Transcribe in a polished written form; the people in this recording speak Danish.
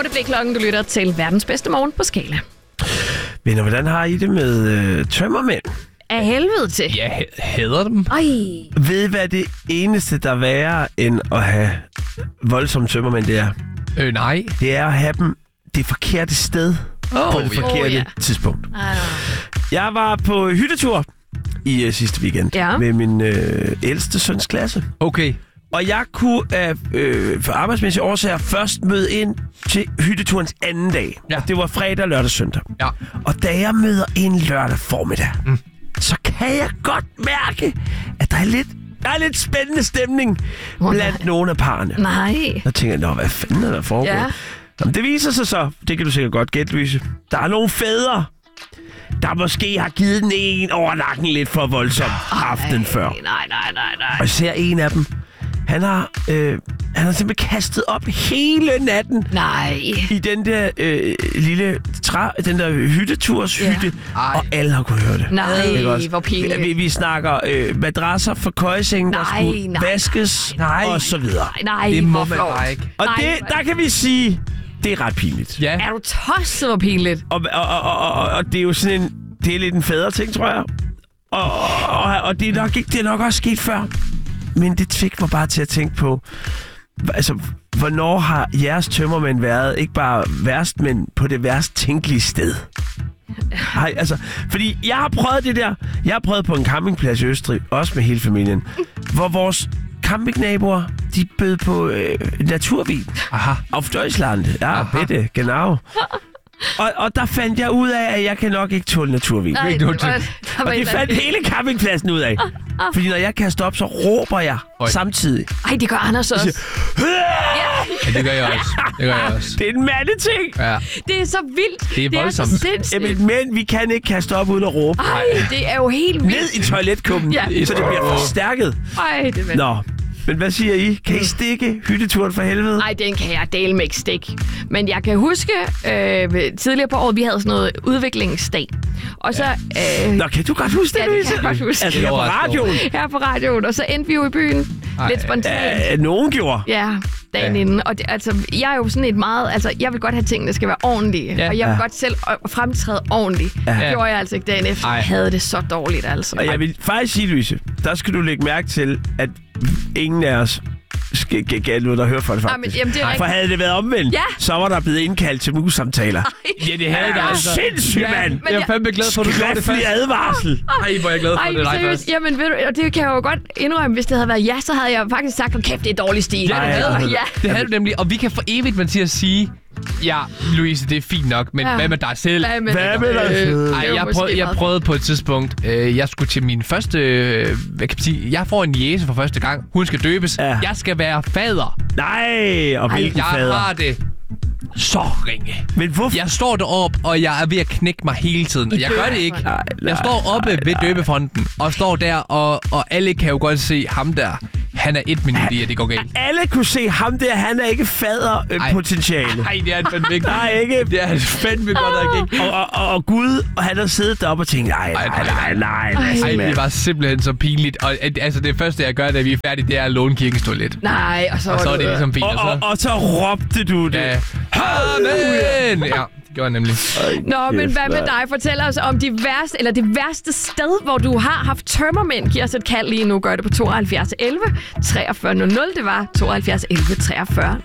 8 blev klokken, du lytter til verdens bedste morgen på Skala. Men hvordan har I det med tømmermænd? Af helvede til. Ja, hader dem. Ej. Ved I, hvad det eneste, der er værre end at have voldsomme tømmermænd, det er? Nej. Det er at have dem det forkerte sted på det forkerte tidspunkt. Jeg var på hyttetur i sidste weekend med min ældste søns klasse. Okay. Og jeg kunne for arbejdsmæssige årsager først møde ind til hytteturens anden dag. Ja. Det var fredag, lørdag, søndag. Ja. Og da jeg møder ind lørdag formiddag, så kan jeg godt mærke, at der er lidt spændende stemning blandt nogle af parerne. Nej. Der tænker jeg, hvad fanden er der foregået? Ja. Jamen, det viser sig så, det kan du sikkert godt gætte, Louise. Der er nogle fædre, der måske har givet den en over nakken lidt for voldsomt aftenen før. Nej. Og jeg ser en af dem. Han har simpelthen kastet op hele natten. Nej. I den der lille den der hytteturshytte, og alle har kunnet høre det. Nej, hvor pinligt. Vi snakker madrasser for køjesenge, der skulle vaskes, og så videre. Nej, det må man bare ikke. Og der kan vi sige, det er ret pinligt. Ja. Er du tosset, hvor pinligt? Og det er jo sådan det er lidt en faderting, tror jeg. Og det er nok også sket før. Men det fik mig bare til at tænke på, altså, hvornår har jeres tømmermænd været ikke bare værst, men på det værst tænkelige sted? Hej, altså, fordi jeg har prøvet det der. Jeg har prøvet på en campingplads i Østrig, også med hele familien, hvor vores campingnaboer, de bød på naturvin. Aha. Auf Deutschland. Ja, bitte, genau. Og der fandt jeg ud af, at jeg kan nok ikke tåle naturvin. Nej, og det fandt hele campingpladsen ud af. Fordi når jeg kaster op, så råber jeg samtidig. Ej, det gør Anders også. Ja, det gør jeg også. Det er en mandeting. Ja. Det er så vildt. Det er voldsomt. Det er så sindssygt. Men vi kan ikke kaste op uden at råbe. Ej, det er jo helt vildt. Ned i toiletkummen, så det bliver forstærket. Ej, det er Nå. Men hvad siger I? Kan I stikke hytteturen for helvede? Nej, den kan jeg dele med ikke stikke. Men jeg kan huske, tidligere på året, vi havde sådan noget udviklingsdag. Og så... Nå, kan du godt huske det, Louise? Ja, det kan jeg godt huske. Altså, her på radioen? Her på radioen. Og så endte vi jo i byen. Lidt spontant. Nogen gjorde. Ja, dagen inden. Og det, altså, jeg er jo sådan et meget... Altså, jeg vil godt have tingene, der skal være ordentlige. Ja. Og jeg vil godt selv fremtræde ordentligt. Ja. Det gjorde jeg altså ikke dagen efter. Jeg havde det så dårligt, altså. Og jeg vil faktisk sige, Louise, der skal du lægge mærke til, at ingen af os skal noget, der hører for det faktisk. For havde det været omvendt, så var der blevet indkaldt til mus-samtaler. Ja, det havde der altså. Sindssygt, mand! Jeg er fandme glad for, at du gjorde det først. Advarsel. Ej, hvor er jeg glad for, det dig først. Jamen, ved du, og det kan jeg jo godt indrømme, hvis det havde været så havde jeg faktisk sagt, kæft, det er dårlig stil. Ja, det havde du nemlig. Og vi kan for evigt, Mathias, sige, ja, Louise, det er fint nok, men hvad med dig selv? Hvad med dig selv? Jeg prøvede på et tidspunkt, jeg skulle til min første, hvad kan man sige, jeg får en jæse for første gang. Hun skal døbes. Ja. Jeg skal være fader. Nej, og hvilken fader? Jeg har det så ringe. Men hvorfor? Jeg står deroppe, og jeg er ved at knække mig hele tiden. Jeg gør det ikke. Jeg står oppe ved døbefonten, og står der, og alle kan jo godt se ham der. Han er 1 minut i, at det går galt. Alle kunne se ham der, han er ikke faderpotentiale. Nej, det er han fandme ikke. Nej, ikke. Det er han fandme godt nok ikke. Og Gud, og han har siddet deroppe og tænkt, nej. Det var simpelthen så pinligt. Og altså, det første, jeg gør, da vi er færdige, det er at låne kirkens toilet. Nej, og så er det ligesom fint. Og så råbte du det. Ja. Amen! Ja. Det gjorde jeg nemlig. Nå, men hvad med dig? Fortæl os om det værste sted, hvor du har haft tømmermænd. Giv os et kald lige nu. Gør det på 72 11 43 00. Det var 72 11 43